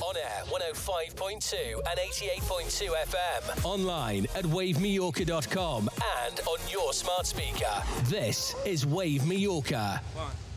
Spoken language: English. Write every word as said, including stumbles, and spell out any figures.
On air, one oh five point two and eighty-eight point two F M. Online at wave mallorca dot com and on your smart speaker. This is Wave Mallorca. One.